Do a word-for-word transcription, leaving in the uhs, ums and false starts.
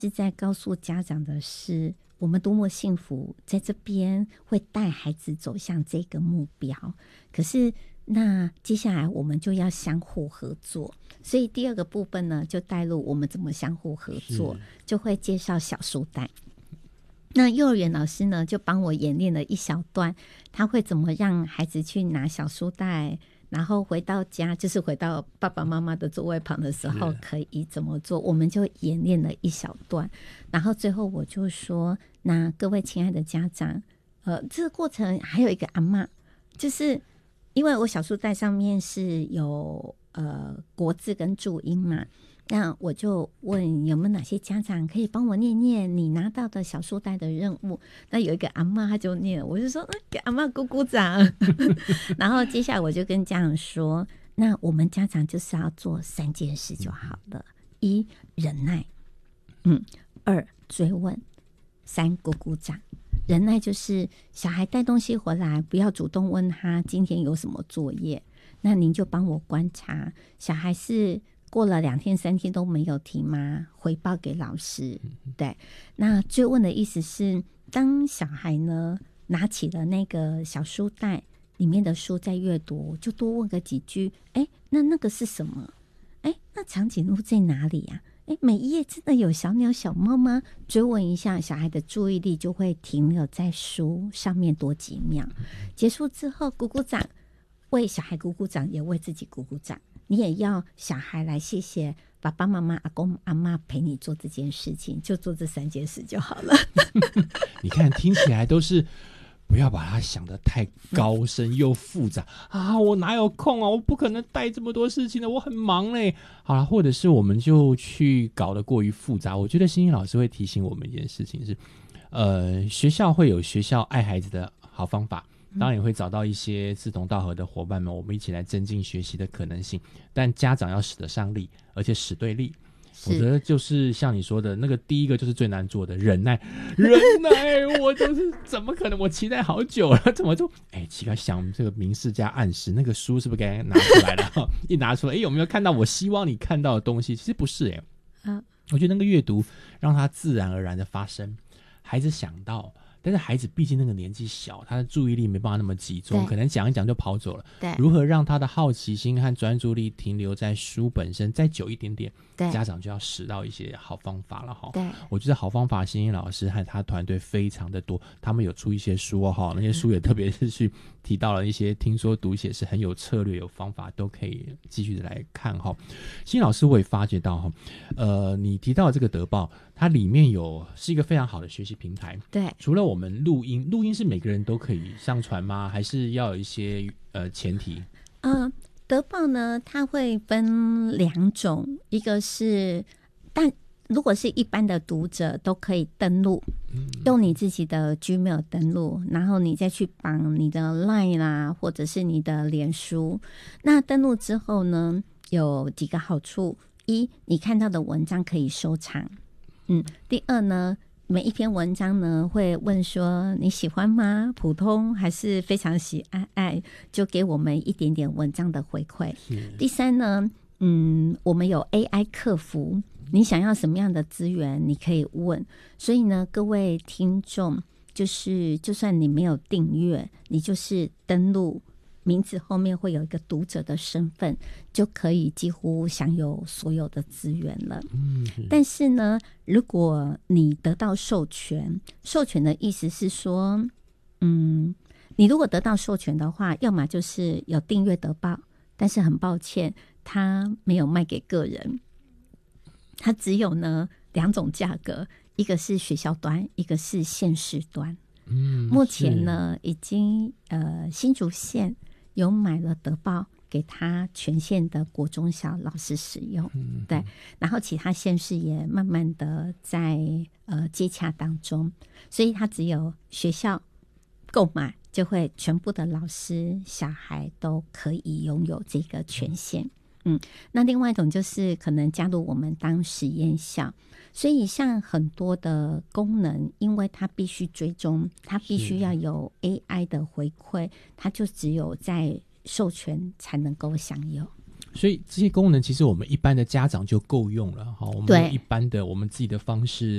是在告诉家长的是，我们多么幸福，在这边会带孩子走向这个目标。可是那接下来我们就要相互合作，所以第二个部分呢，就带入我们怎么相互合作，就会介绍小书袋。那幼儿园老师呢，就帮我演练了一小段，他会怎么让孩子去拿小书袋，然后回到家，就是回到爸爸妈妈的座位旁的时候可以怎么做，我们就演练了一小段。然后最后我就说，那各位亲爱的家长，呃，这个过程还有一个阿嬷，就是因为我小书袋上面是有呃国字跟注音嘛，那我就问有没有哪些家长可以帮我念念你拿到的小书袋的任务。那有一个阿嬷她就念，我就说给阿嬷鼓鼓掌然后接下来我就跟家长说，那我们家长就是要做三件事就好了：一、忍耐；嗯，二、追问；三、鼓鼓掌。忍耐就是小孩带东西回来，不要主动问他今天有什么作业，那您就帮我观察，小孩是过了两天三天都没有提吗？回报给老师。对，那追问的意思是，当小孩呢拿起了那个小书袋里面的书在阅读，就多问个几句，哎，那那个是什么？哎，那长颈鹿在哪里呀、啊？哎，每一页真的有小鸟小猫吗？追问一下，小孩的注意力就会停留在书上面多几秒。结束之后鼓鼓掌，为小孩鼓鼓掌，也为自己鼓鼓掌。你也要小孩来谢谢爸爸妈妈、阿公阿嬷陪你做这件事情，就做这三件事就好了你看听起来都是不要把它想得太高深又复杂、嗯、啊！我哪有空啊？我不可能带这么多事情的，我很忙嘞。好了，或者是我们就去搞得过于复杂。我觉得欣欣老师会提醒我们一件事情是，呃，学校会有学校爱孩子的好方法，当然也会找到一些志同道合的伙伴们，我们一起来增进学习的可能性。但家长要使得上力，而且使对力。我觉得就是像你说的那个第一个就是最难做的忍耐忍耐我就是怎么可能，我期待好久了，怎么就哎奇怪，想这个明示加暗示，那个书是不是该拿出来了一拿出来，哎有没有看到我希望你看到的东西？其实不是哎、啊，我觉得那个阅读让它自然而然的发生，孩子想到，但是孩子毕竟那个年纪小，他的注意力没办法那么集中，可能讲一讲就跑走了。对，如何让他的好奇心和专注力停留在书本身再久一点点，家长就要使到一些好方法了哈。对，我觉得好方法，欣欣老师和他团队非常的多，他们有出一些书哈，那些书也特别是去提到了一些听说读写是很有策略有方法，都可以继续的来看哈。欣欣老师我也发觉到哈，呃，你提到的这个德报，它里面有是一个非常好的学习平台。对，除了我们录音，录音是每个人都可以上传吗？还是要有一些呃前提？呃， 德报呢，它会分两种，一个是，但如果是一般的读者都可以登录，嗯、用你自己的 Gmail 登录，然后你再去绑你的 Line 啦，或者是你的脸书。那登录之后呢，有几个好处：一，你看到的文章可以收藏。嗯，第二呢，每一篇文章呢会问说你喜欢吗？普通还是非常喜爱？就给我们一点点文章的回馈。第三呢，嗯，我们有 A I 客服，你想要什么样的资源，你可以问。所以呢，各位听众，就是就算你没有订阅，你就是登录。名字后面会有一个读者的身份，就可以几乎享有所有的资源了。嗯，但是呢，如果你得到授权，授权的意思是说，嗯，你如果得到授权的话，要么就是有订阅德报，但是很抱歉，它没有卖给个人，它只有呢两种价格，一个是学校端，一个是县市端。嗯，目前呢，已经呃新竹县有买了德报给他全县的国中小老师使用，嗯、对，然后其他县市也慢慢的在呃接洽当中，所以他只有学校购买，就会全部的老师小孩都可以拥有这个权限。嗯，那另外一种就是可能加入我们当实验校，所以像很多的功能，因为它必须追踪，它必须要有 A I 的回馈，它就只有在授权才能够享有。 所以这些功能其实我们一般的家长就够用了哈，我们对用一般的我们自己的方式